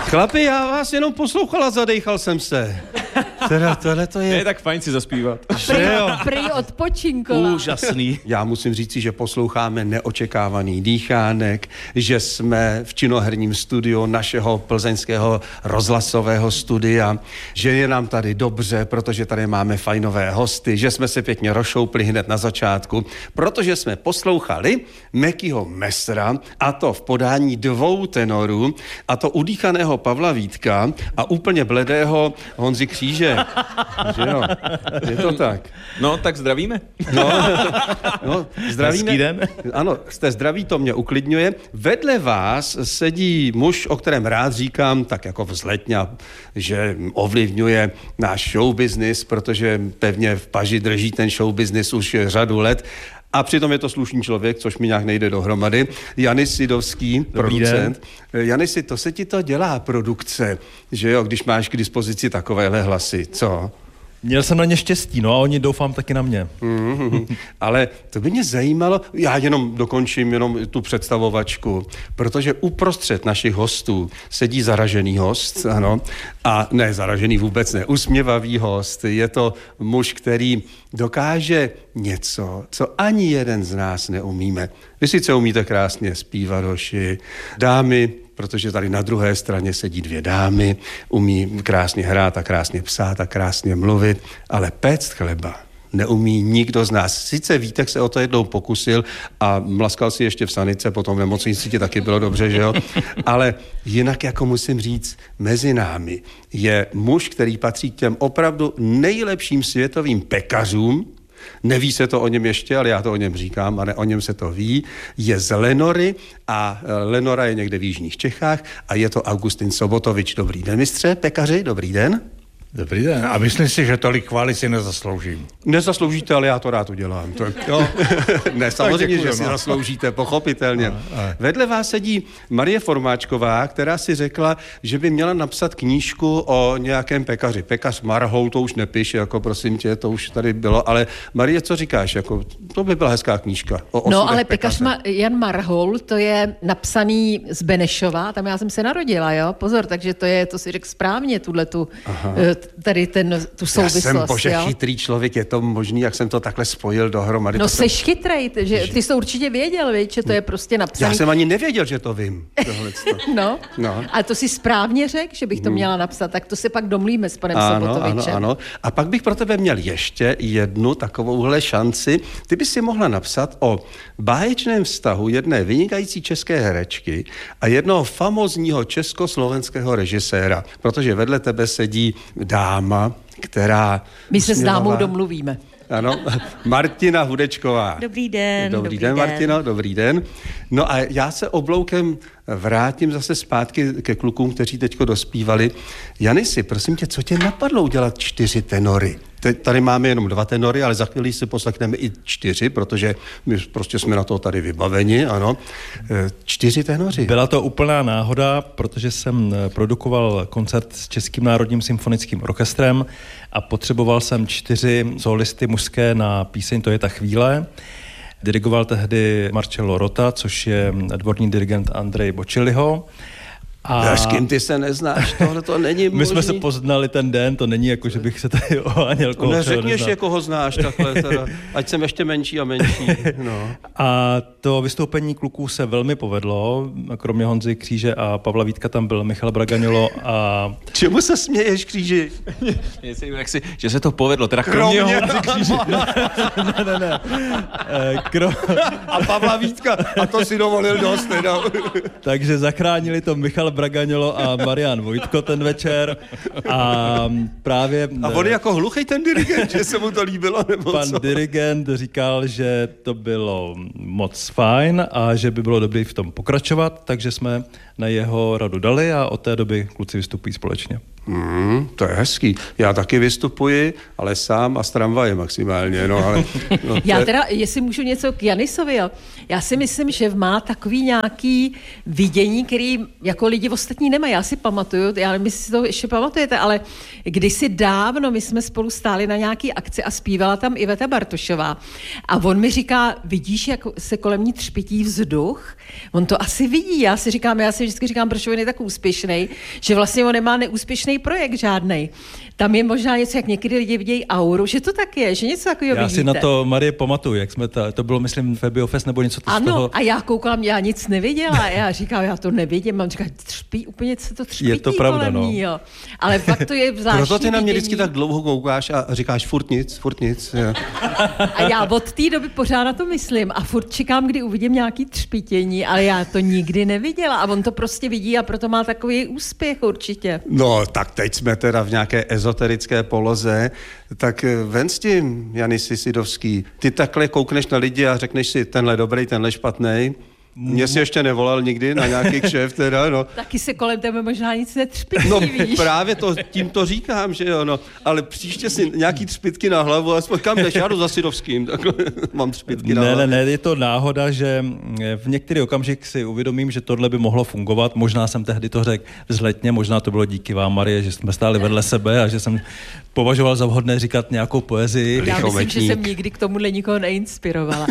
Chlapi, já vás jenom poslouchal a zadejchal jsem se. Teda tohle to je tak fajn si zaspívat. Prý odpočinková. Úžasný. Já musím říci, že posloucháme neočekávaný dýchánek, že jsme v činoherním studiu našeho plzeňského rozhlasového studia, že je nám tady dobře, protože tady máme fajnové hosty, že jsme se pěkně rozšoupli hned na začátku, protože jsme poslouchali Mekyho Messera, a to v podání 2 tenorů, a to udýchaného Pavla Vítka a úplně bledého Honzy Kříže. Že jo? Je to tak. No, tak zdravíme. No, zdravíme. Hezký den. Ano, jste zdraví, to mě uklidňuje. Vedle vás sedí muž, o kterém rád říkám, tak jako vzletně, že ovlivňuje náš showbiznis, protože pevně v paži drží ten showbiznis už řadu let. A přitom je to slušný člověk, což mi nějak nejde dohromady. Janis Sidovský, producent. Janisi, to se ti to dělá produkce, že jo, když máš k dispozici takovéhle hlasy, co? Měl jsem na ně štěstí, no a oni doufám taky na mě. Ale to by mě zajímalo, já jenom dokončím tu představovačku, protože uprostřed našich hostů sedí zaražený host, ano, a ne zaražený vůbec ne, usměvavý host. Je to muž, který dokáže něco, co ani jeden z nás neumíme. Vy sice umíte krásně zpívat, hoši, dámy, protože tady na druhé straně sedí 2 dámy, umí krásně hrát a krásně psát a krásně mluvit, ale péct chleba neumí nikdo z nás. Sice Vítek se o to jednou pokusil a mlaskal si ještě v sanice, potom v nemocnici ti taky bylo dobře, že jo? Ale jinak, jako musím říct, mezi námi je muž, který patří k těm opravdu nejlepším světovým pekařům. Neví se to o něm ještě, ale já to o něm říkám, ale o něm se to ví. Je z Lenory a Lenora je někde v jižních Čechách a je to Augustin Sobotovič. Dobrý den, mistře pekaři, dobrý den. Dobrý den. A myslím si, že tolik chvály si nezasloužím. Nezasloužíte, ale já to rád udělám. Jo. Ne, samozřejmě, že si zasloužíte, pochopitelně. Vedle vás sedí Marie Formáčková, která si řekla, že by měla napsat knížku o nějakém pekaři. Pekař Marhoul, to už nepíše, jako prosím tě, to už tady bylo, ale Marie, co říkáš? Jako, to by byla hezká knížka. No, ale pekař Jan Marhoul, to je napsaný z Benešova, tam já jsem se narodila, jo? Pozor, takže to si řekl správně, tady tu souvislost. Já jsem, bože, chytrý člověk, je to možný, jak jsem to takhle spojil dohromady. No seš chytrej, že ty jsi to určitě věděl, víš, že to je prostě napsaný. Já jsem ani nevěděl, že to vím. No, ale to si správně řekl, že bych to měla napsat, tak to se pak domluvíme s panem Sobotovičem. Ano. A pak bych pro tebe měl ještě jednu takovouhle šanci. Ty bys si mohla napsat o báječném vztahu jedné vynikající české herečky a jednoho famózního československého režiséra, protože vedle tebe sedí dáma, která... My se s dámou domluvíme. Ano, Martina Hudečková. Dobrý den. Dobrý den, Martino, dobrý den. No a já se obloukem vrátím zase zpátky ke klukům, kteří teďko dospívali. Janisi, prosím tě, co tě napadlo udělat 4 tenory? Tady máme jenom 2 tenory, ale za chvíli si poslechneme i 4, protože my prostě jsme na to tady vybaveni, ano. 4 tenoři. Byla to úplná náhoda, protože jsem produkoval koncert s Českým národním symfonickým orchestrem a potřeboval jsem 4 solisty mužské na píseň To je ta chvíle. Dirigoval tehdy Marcello Rota, což je dvorní dirigent Andrej Bocelliho. A s kým ty se neznáš? Tohle to není možný. My jsme se poznali ten den, to není jako, že bych se tady oháněl. Neřekněš, koho znáš takhle, teda. Ať jsem ještě menší a menší. No. A to vystoupení kluků se velmi povedlo. Kromě Honzy Kříže a Pavla Vítka tam byl Michal Bragaňolo a... Čemu se směješ, Kříži? Že se to povedlo, teda kromě Honzy Kříže. Ne. A Pavla Vítka, a to si dovolil dost, teda. Takže zachránili to Michal Bragaňolo a Marian Vojtko ten večer a právě... A on jako hluchý ten dirigent, že se mu to líbilo, nebo pan co? dirigent říkal, že to bylo moc fajn a že by bylo dobré v tom pokračovat, takže jsme na jeho radu dali a od té doby kluci vystupují společně. To je hezký. Já taky vystupuji, ale sám a s tramvajem maximálně. No, ale, Já teda, jestli můžu něco k Janisovi, jo. Já si myslím, že má takový nějaký vidění, který jako lidi ostatní nemají. Já si pamatuju, já nevím, jestli si to ještě pamatujete, ale kdysi dávno my jsme spolu stáli na nějaký akci a zpívala tam Iveta Bartošová. A on mi říká, vidíš, jak se kolem ní třpití vzduch? On to asi vidí. Já si vždycky říkám, proč on je tak úspěšný, že vlastně on nemá neúspěšný projekt žádnej. Tam je možná něco, jak někdy lidi vidějí auru, že to tak je, že něco takového vidíte. Já si na to, Marie, pamatuju, jak jsme to bylo, myslím, Febiofest nebo něco z toho. Ano, a já koukala, já nic neviděla. Já říkám, já to nevidím. On říká, třpí, úplně se to třpítí. Je to pravda, kolem ní, jo. Ale fakt to je zvláštní. Proto ty na mě vidění. vždycky tak dlouho koukáš a říkáš furt nic. Jo. A já od té doby pořád na to myslím a furt čekám, kdy uvidím nějaký třpitění, ale já to nikdy neviděla a on to prostě vidí a proto má takový úspěch určitě. No, tak teď jsme teda v nějaké ezoterické poloze, tak ven s tím, Janis Sidovský. Ty takhle koukneš na lidi a řekneš si, tenhle dobrý, tenhle špatnej. Mně si ještě nevolal nikdy na nějaký kšeft teda, no. Taky se kolem tebe možná nic netřpití, No víš. právě tím to říkám, že jo, no. Ale příště si nějaký třpitky na hlavu a kam jdeš, já jdu za Sidovským, takhle mám třpitky na hlavu. Ne, je to náhoda, že v některý okamžik si uvědomím, že tohle by mohlo fungovat. Možná jsem tehdy to řekl vzletně, možná to bylo díky vám, Marie, že jsme stáli vedle sebe a že jsem považoval za vhodné říkat nějakou poezii. Já myslím, že jsem nikdy k tomuhle nikoho neinspirovala.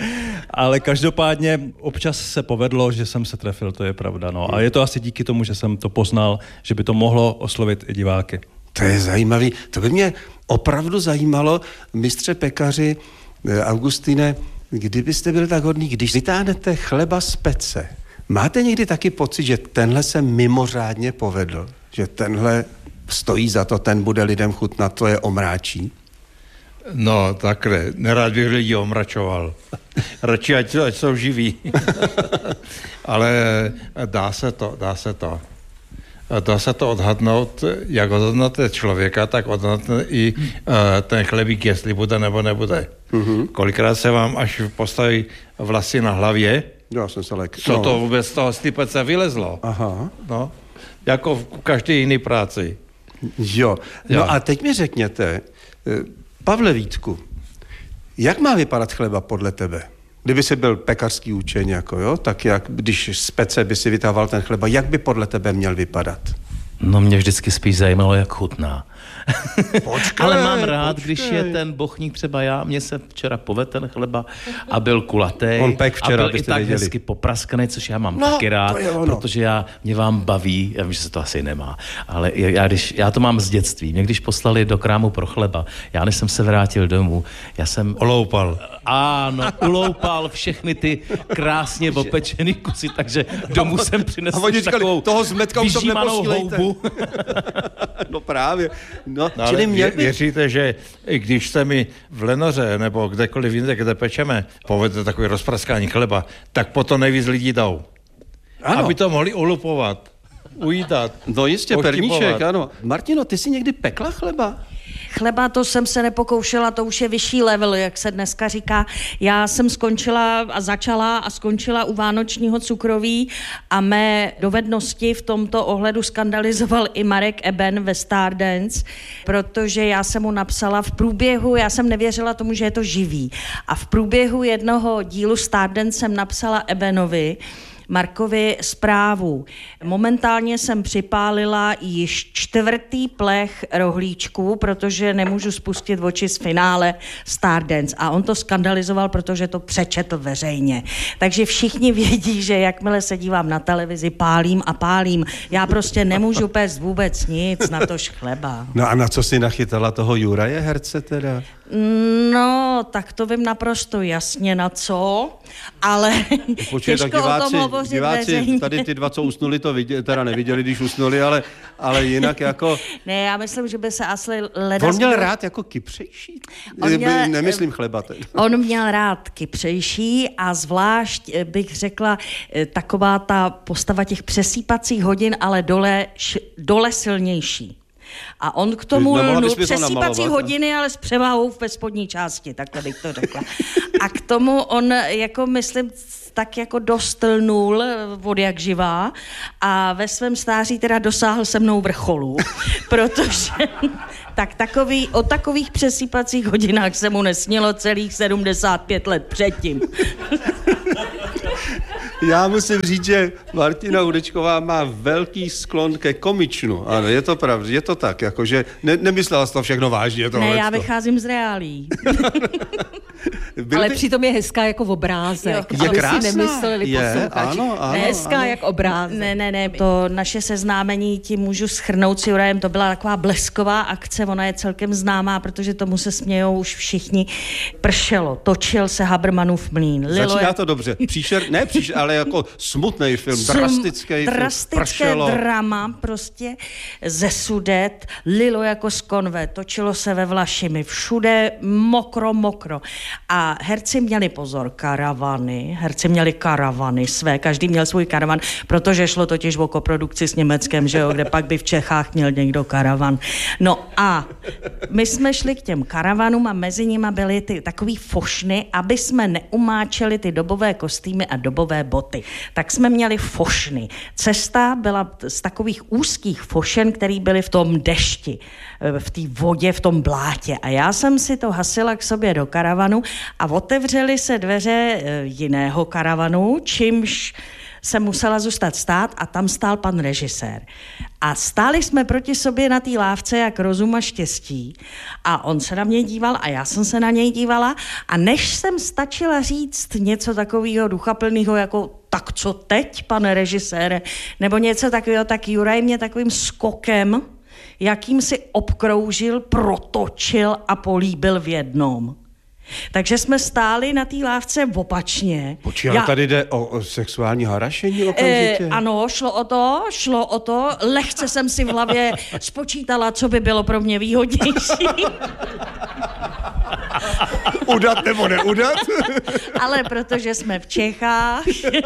Ale každopádně občas se povedlo, že jsem se trefil, to je pravda. No. A je to asi díky tomu, že jsem to poznal, že by to mohlo oslovit i diváky. To je zajímavý. To by mě opravdu zajímalo, mistře pekaři, Augustine, kdybyste byl tak hodný, když vytáhnete chleba z pece, máte někdy taky pocit, že tenhle se mimořádně povedl? Že tenhle stojí za to, ten bude lidem chutnat, to je omráčí? No, takhle. Nerád bych lidi omračoval. Radši, ať jsou živí. Ale dá se to. Dá se to odhadnout, jak odhadnete člověka, tak odhadnete i ten chlebík, jestli bude nebo nebude. Mm-hmm. Kolikrát se vám až postaví vlasy na hlavě, Já jsem se lek. co to vůbec z toho stýpece vylezlo. Aha. No, jako v každé jiné práci. Jo. No a teď mi řekněte, Pavle Vítku, jak má vypadat chleba podle tebe? Kdyby jsi byl pekařský učeň, jako jo, tak jak, když z pece by si vytával ten chleba, jak by podle tebe měl vypadat? No mě vždycky spíš zajímalo, jak chutná. Počkej, Ale mám rád, když je ten bochník třeba mně se včera povedl ten chleba a byl kulatý. On pek včera, a byl i tak věděli. hezky popraskaný, což já mám taky rád, protože mě vám baví, já vím, že se to asi nemá, ale já to mám z dětství. Mě když poslali do krámu pro chleba, já než jsem se vrátil domů, já jsem Oloupal. Ano, uloupal všechny ty krásně opečený kusy, takže domů jsem přinesl takovou toho zmetka už to vyžímanou neposílejte. houbu. No právě. No, No, čili ale měl by... věříte, že i když se mi v Lenoře nebo kdekoliv jinde, kde pečeme, povede takový rozpraskání chleba, tak potom nejvíc lidí jdou. Ano. Aby to mohli olupovat, ujídat. No jistě, poštipovat. perníček, ano. Martino, ty jsi někdy pekla chleba? Chleba, to jsem se nepokoušela, to už je vyšší level, jak se dneska říká. Já jsem začala a skončila u vánočního cukroví a mé dovednosti v tomto ohledu skandalizoval i Marek Eben ve Stardance, protože já jsem mu napsala v průběhu, já jsem nevěřila tomu, že je to živý. A v průběhu jednoho dílu Stardance jsem napsala Ebenovi, Markovi zprávu. Momentálně jsem připálila již 4. plech rohlíčků, protože nemůžu spustit oči z finále Stardance. A on to skandalizoval, protože to přečetl veřejně. Takže všichni vědí, že jakmile se dívám na televizi, pálím a pálím. Já prostě nemůžu péct vůbec nic, natož chleba. No a na co si nachytala toho Juraje herce teda? No, tak to vím naprosto jasně na co, ale Počkej, tak těžko o tom hovořit diváci veřejně. tady ty dva, co usnuli, to teda neviděli, když usnuli, ale jinak jako... Ne, já myslím, že by se asi leda... On měl rád jako kypřejší? Nemyslím chleba. On měl rád kypřejší a zvlášť bych řekla taková ta postava těch přesýpacích hodin, ale dole silnější. A on k tomu lnul přesýpací hodiny, ale s převahou ve spodní části, takhle bych to řekla. A k tomu on, jako myslím, tak jako dost lnul od jak živá a ve svém stáří teda dosáhl se mnou vrcholu, protože o takových přesýpacích hodinách se mu nesnilo celých 75 let předtím. Já musím říct, že Martina Hudečková má velký sklon ke komičnu. Ano, je to pravda, je to tak, jakože nemyslela jsi to všechno vážně. Ne, já vycházím z reálí. Ale přitom je hezká jako obrázek. Je krásná. Si nemysleli posluchači. Ano, hezká jak obrázek. Ne, to naše seznámení tím můžu shrnout s Jurajem, to byla taková blesková akce, ona je celkem známá, protože tomu se smějou už všichni. Pršelo, točil se Habermanův mlýn. Začíná to dobře. Ale jako smutný film, drastické drama, prostě ze Sudet, lilo jako z konve, točilo se ve Vlašimi, všude mokro. A herci měli pozor, karavany své, každý měl svůj karavan, protože šlo totiž o koprodukci s Německem, že jo, kde pak by v Čechách měl někdo karavan. No a my jsme šli k těm karavanům a mezi nimi byly ty takový fošny, aby jsme neumáčeli ty dobové kostýmy a dobové boty. Tak jsme měli fošny. Cesta byla z takových úzkých fošen, které byly v tom dešti, v té vodě, v tom blátě. A já jsem si to hasila k sobě do karavanu a otevřely se dveře jiného karavanu, čímž jsem musela zůstat stát a tam stál pan režisér. A stáli jsme proti sobě na té lávce jak rozum a štěstí a on se na mě díval a já jsem se na něj dívala a než jsem stačila říct něco takového duchaplného jako tak co teď, pane režisére, nebo něco takového, tak Juraj mě takovým skokem, jakým si obkroužil, protočil a políbil v jednom. Takže jsme stáli na té lávce opačně. Ale tady jde o sexuální harašení okamžitě? Ano, šlo o to. Lehce jsem si v hlavě spočítala, co by bylo pro mě výhodnější. Udat nebo neudat? Ale protože jsme v Čechách,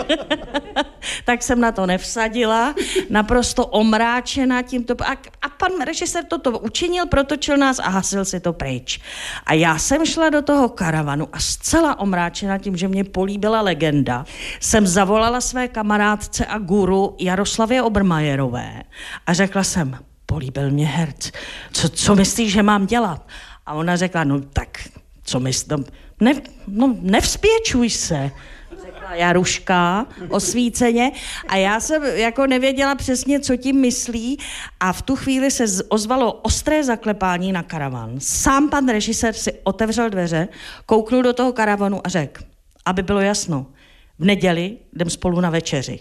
tak jsem na to nevsadila. Naprosto omráčena tímto. A pan režisér toto učinil, protočil nás a hasil si to pryč. A já jsem šla do toho karavanu a zcela omráčena tím, že mě políbila legenda, jsem zavolala své kamarádce a guru Jaroslavě Obermajerové a řekla jsem, políbil mě herc, co myslíš, že mám dělat? A ona řekla, no tak, co myslím, nevzpěčuj se, řekla Jaruška osvíceně a já jsem jako nevěděla přesně, co tím myslí a v tu chvíli se ozvalo ostré zaklepání na karavan. Sám pan režisér si otevřel dveře, kouknul do toho karavanu a řekl, aby bylo jasno, v neděli jdem spolu na večeři.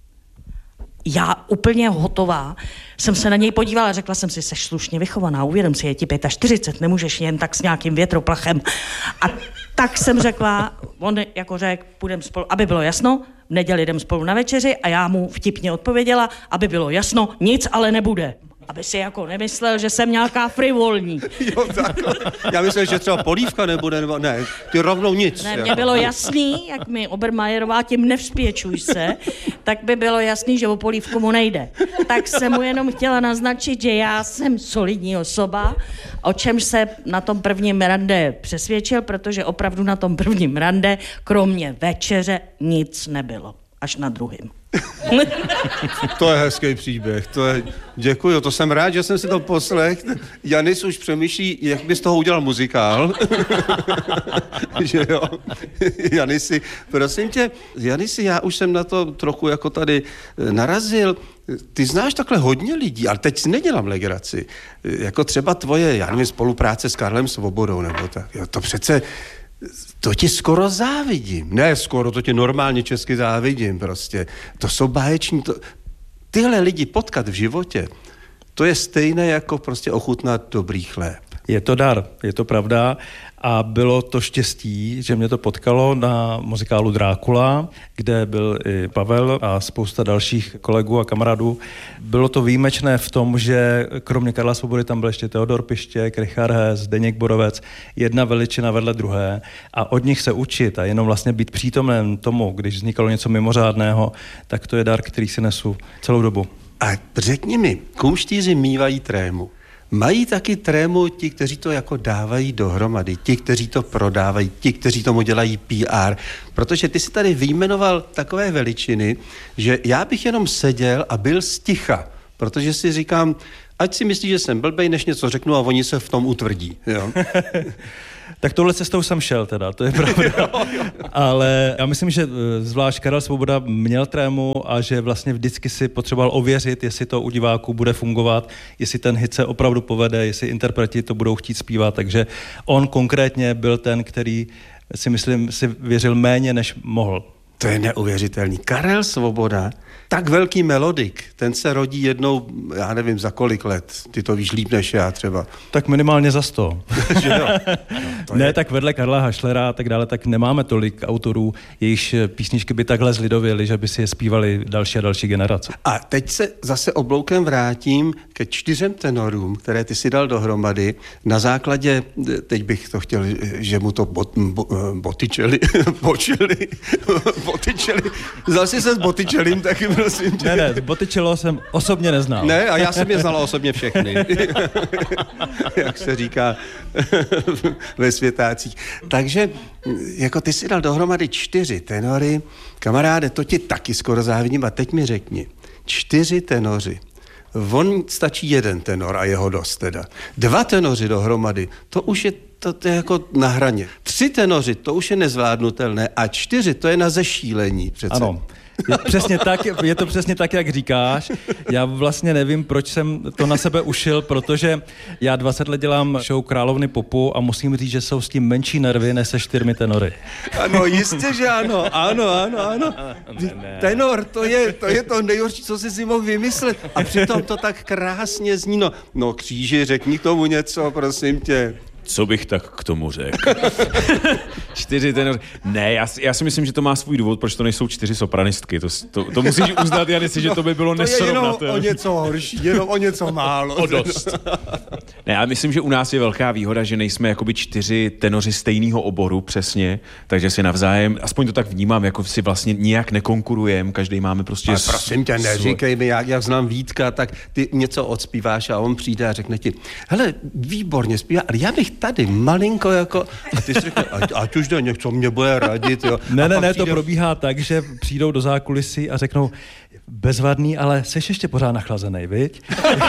Já úplně hotová jsem se na něj podívala a řekla jsem si, seš slušně vychovaná, uvědom si, je ti 45, nemůžeš jen tak s nějakým větroplachem. A tak jsem řekla, on jako řekl, půjdem spolu, aby bylo jasno, v neděli jdem spolu na večeři a já mu vtipně odpověděla, aby bylo jasno, nic ale nebude. Aby si jako nemyslel, že jsem nějaká frivolní. Jo, takhle. Já myslím, že třeba polívka nebude, nebo ne, ty rovnou nic. Ne, mně bylo jasný, jak mi Obermajerová tím nevzpěčuj se, tak by bylo jasný, že o polívku mu nejde. Tak jsem mu jenom chtěla naznačit, že já jsem solidní osoba, o čemž se na tom prvním rande přesvědčil, protože opravdu na tom prvním rande, kromě večeře, nic nebylo. Až na druhým. To je hezký příběh, děkuju, to jsem rád, že jsem si to poslech. Janis už přemýšlí, jak by z toho udělal muzikál. Že jo? Janisi, prosím tě, Janisi, já už jsem na to trochu jako tady narazil. Ty znáš takhle hodně lidí, ale teď si nedělám legraci. Jako třeba tvoje, já nevím, spolupráce s Karlem Svobodou, nebo tak. Jo, to přece... To ti skoro závidím. Ne skoro, to ti normálně česky závidím prostě. To jsou báječní... Tyhle lidi potkat v životě, to je stejné jako prostě ochutnat dobrý chléb. Je to dar, je to pravda a bylo to štěstí, že mě to potkalo na muzikálu Drákula, kde byl i Pavel a spousta dalších kolegů a kamarádů. Bylo to výjimečné v tom, že kromě Karla Svobody tam byl ještě Teodor Pištěk, Richard Hess, Zdeněk Borovec, jedna veličina vedle druhé a od nich se učit a jenom vlastně být přítomen tomu, když vznikalo něco mimořádného, tak to je dar, který si nesu celou dobu. A řekni mi, kumštýři mívají trému. mají taky trému ti, kteří to jako dávají dohromady, ti, kteří to prodávají, ti, kteří tomu dělají PR, protože ty si tady vyjmenoval takové veličiny, že já bych jenom seděl a byl sticha, protože si říkám, ať si myslí, že jsem blbej, než něco řeknu a oni se v tom utvrdí. Jo? Tak touhle cestou jsem šel teda, to je pravda. Ale já myslím, že zvlášť Karel Svoboda měl trému a že vlastně vždycky si potřeboval ověřit, jestli to u diváků bude fungovat, jestli ten hit se opravdu povede, jestli interpreti to budou chtít zpívat. Takže on konkrétně byl ten, který si myslím, si věřil méně, než mohl. To je neuvěřitelný. Karel Svoboda, tak velký melodik, ten se rodí jednou, já nevím, za kolik let. Ty to víš líp než já třeba. Tak minimálně za 100. Že jo? No, ne, tak vedle Karla Hašlera a tak dále, tak nemáme tolik autorů, jejichž písničky by takhle zlidověly, že by si je zpívali další a další generace. A teď se zase obloukem vrátím ke 4 tenorům, které ty si dal dohromady. Na základě, teď bych to chtěl, že mu to Botticelli, zase se s Botticellim taky prosím tě. Ne, Botticello jsem osobně neznal. Ne, a já jsem je znal osobně všechny. Jak se říká ve světácích. Takže jako ty si dal dohromady 4 tenory. Kamaráde, to ti taky skoro závidím a teď mi řekni. 4 tenoři. On stačí 1 tenor a jeho dost teda. 2 tenoři dohromady, to už je to je jako na hraně. 3 tenoři, to už je nezvládnutelné a 4, to je na zešílení přece. Ano. Je to přesně tak, jak říkáš. Já vlastně nevím, proč jsem to na sebe ušil, protože já 20 let dělám show Královny popu a musím říct, že jsou s tím menší nervy než se 4 tenory. Ano, jistě, že ano. Tenor, to je to nejhorší, co jsi si mohl vymyslet. A přitom to tak krásně zní. No kříži, řekni k tomu něco, prosím tě. Co bych tak k tomu řekl? 4 tenory. Ne, já si myslím, že to má svůj důvod, proč to nejsou 4 sopranistky. To musíš uznat, Janisi, že to by bylo nesrovnatelné. To je jenom o něco horší, jenom o něco málo. O dost. Ne, já myslím, že u nás je velká výhoda, že nejsme jakoby 4 tenoři stejného oboru přesně, takže si navzájem, aspoň to tak vnímám, jako si vlastně nijak nekonkurujeme, každý máme prostě... Ale prosím tě, neříkej mi, jak znám Vítka, tak ty něco odspíváš a on přijde a řekne ti, hele, výborně zpívá, ale já bych tady malinko jako... A ty si řekne, ať už jde, něco mě bude radit, jo. Ne, to probíhá tak, že přijdou do zákulisí a řeknou, bezvadný, ale seš ještě pořád nachlazenej, viď?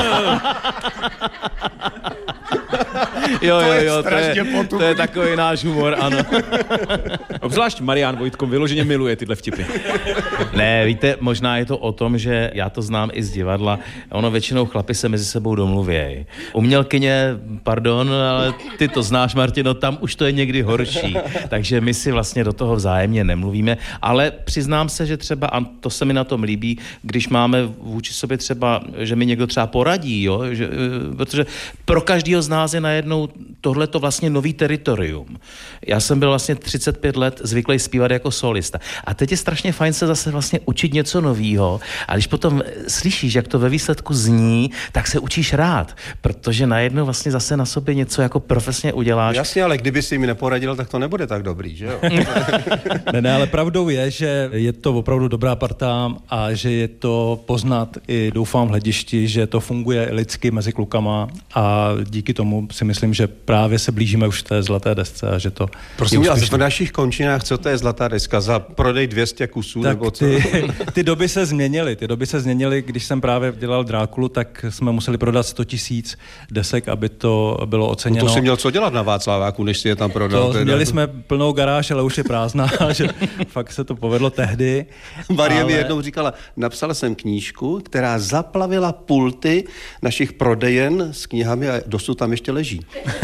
Jo, to je takový náš humor, ano. Obzvlášť Marián Vojtko vyloženě miluje tyhle vtipy. Ne, víte, možná je to o tom, že já to znám i z divadla. Ono většinou chlapi se mezi sebou domluvějí. Umělkyně, pardon, ale ty to znáš, Martino, tam už to je někdy horší. Takže my si vlastně do toho vzájemně nemluvíme, ale přiznám se, že třeba, a to se mi na tom líbí, když máme vůči sobě třeba, že mi někdo třeba poradí, jo, protože pro každýho z nás je najednou tohleto vlastně nový teritorium. Já jsem byl vlastně 35 let zvyklý zpívat jako solista. A teď je strašně fajn se zase vlastně učit něco novýho. A když potom slyšíš, jak to ve výsledku zní, tak se učíš rád, protože najednou vlastně zase na sobě něco jako profesně uděláš. Jasně, ale kdyby si mi neporadil, tak to nebude tak dobrý, že jo? Ne, ale pravdou je, že je to opravdu dobrá parta a že je to poznat i doufám v hledišti, že to funguje lidsky mezi klukama a díky tomu si myslím, že právě se blížíme už té zlaté desce a že to prosím, a v našich končinách, co to je zlatá deska? Za prodej 200 kusů, tak nebo co? Ty doby se změnily, když jsem právě dělal Drákulu, tak jsme museli prodat 100 000 desek, aby to bylo oceněno. To jsi měl co dělat na Václaváku, než si je tam prodal? Měli jsme plnou garáž, ale už je prázdná, že fakt se to povedlo tehdy. Marie mi jednou říkala, napsala jsem knížku, která zaplavila pulty našich prodejen s knihami a dosud tam ještě leží.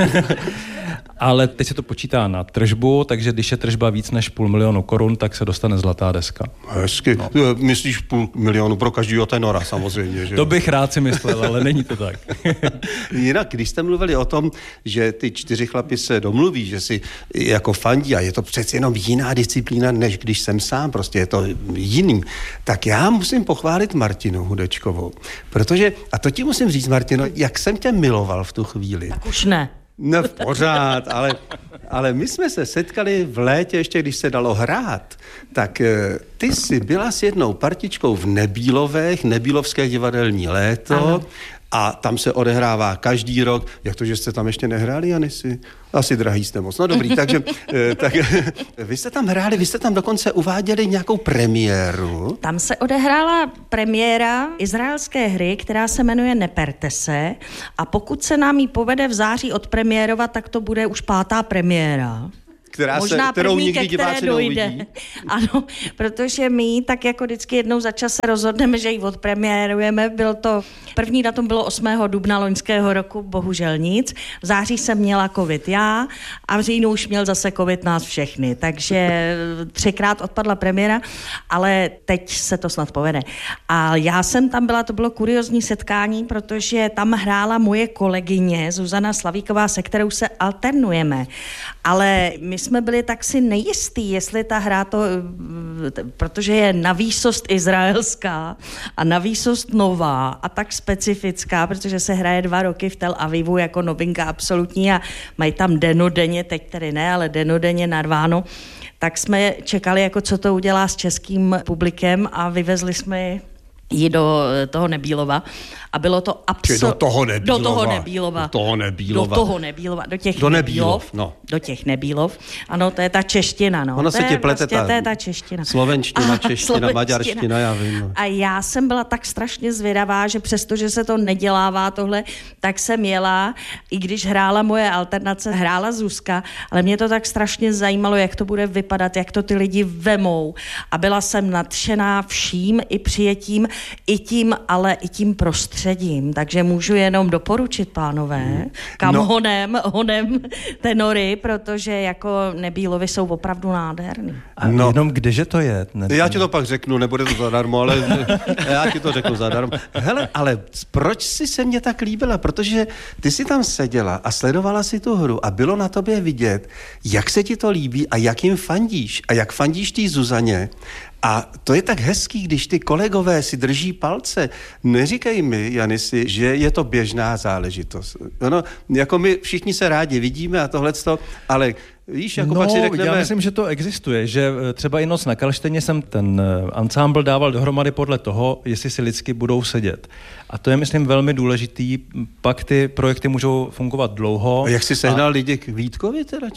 Ale teď se to počítá na tržbu, takže když je tržba víc než 500 000 korun, tak se dostane zlatá deska. Hezky. No. Myslíš 500 000 pro každýho tenora samozřejmě, že? To bych rád si myslel, ale není to tak. Jinak, když jste mluvili o tom, že ty 4 chlapi se domluví, že si jako fandí a je to přeci jenom jiná disciplína, než když jsem sám, prostě je to jiný, tak já musím pochválit Martinu Hudečkovou, protože, a to ti musím říct, Martino, jak jsem tě miloval v tu chvíli. Tak už ne. No pořád, ale my jsme se setkali v létě, ještě když se dalo hrát, tak ty jsi byla s jednou partičkou v Nebílovech, Nebílovské divadelní léto, ano. a tam se odehrává každý rok. Jak to, že jste tam ještě nehráli, Janisi? Asi drahý jste moc. No dobrý, takže tak, vy jste tam dokonce uváděli nějakou premiéru. Tam se odehrála premiéra izraelské hry, která se jmenuje Neperte se, a pokud se nám ji povede v září odpremiérovat, tak to bude už 5. premiéra. Kterou nikdy diváci neuvidí. Ano, protože my tak jako vždycky jednou za čas se rozhodneme, že ji odpremiérujeme. První datum bylo 8. dubna loňského roku, bohužel nic. V září jsem měla covid já a v říjnu už měl zase covid nás všechny. Takže 3krát odpadla premiéra, ale teď se to snad povede. A já jsem tam byla, to bylo kuriózní setkání, protože tam hrála moje kolegyně Zuzana Slavíková, se kterou se alternujeme. Ale my jsme byli tak si nejistý, jestli ta hra protože je navýsost izraelská a navýsost nová a tak specifická, protože se hraje 2 roky v Tel Avivu jako novinka absolutní a mají tam denodenně, teď tedy ne, ale denodenně narváno, tak jsme čekali, jako co to udělá s českým publikem a vyvezli jsme ji do toho Nebílova a bylo to Do toho Nebílov. Ano, to je ta čeština, no. Ono se ti plete to je ta čeština. Slovenština, čeština, maďarština, já vím. A já jsem byla tak strašně zvědavá, že přestože se to nedělává tohle, tak jsem jela, i když hrála moje alternace, hrála Zuzka, ale mě to tak strašně zajímalo, jak to bude vypadat, jak to ty lidi vemou. A byla jsem nadšená vším, i přijetím, i tím prostředím. Takže můžu jenom doporučit, pánové, kam honem tenory, protože jako Nebílovi jsou opravdu nádherný. A jenom kdeže to je? Já ti to pak řeknu, nebude to zadarmo, ale já ti to řeknu zadarmo. Hele, ale proč jsi se mě tak líbila? Protože ty jsi tam seděla a sledovala si tu hru a bylo na tobě vidět, jak se ti to líbí a jak jim fandíš a jak fandíš tý Zuzaně. A to je tak hezký, když ty kolegové si drží palce. Neříkej mi, Janisi, že je to běžná záležitost. Ono, jako my všichni se rádi vidíme a tohleto, ale víš, jako pak si řekneme... Já myslím, že to existuje, že třeba i Noc na Karlštejně jsem ten ansámbl dával dohromady podle toho, jestli si lidsky budou sedět. A to je, myslím, velmi důležitý, pak ty projekty můžou fungovat dlouho. A jak jsi sehnal lidi k Vítkovi teda,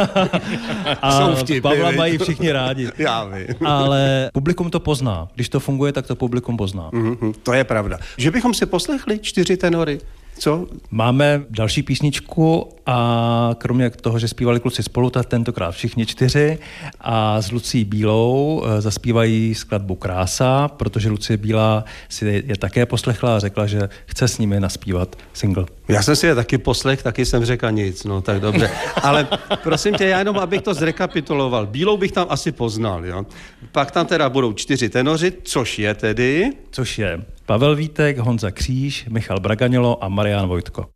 A Pavla mají všichni rádi. Já vím. Ale publikum to pozná. Když to funguje, tak to publikum pozná. To je pravda. Že bychom si poslechli 4 tenory. Co? Máme další písničku a kromě toho, že zpívali kluci spolu, tak tentokrát všichni 4 a s Lucí Bílou zaspívají skladbu Krása, protože Lucie Bílá si je také poslechla a řekla, že chce s nimi naspívat single. Já jsem si je taky poslech, taky jsem řekl nic, no tak dobře. Ale prosím tě, já jenom, abych to zrekapituloval. Bílou bych tam asi poznal, jo. Pak tam teda budou 4 tenoři, což je Pavel Vítek, Honza Kříž, Michal Bragaňolo a Marián Vojtko.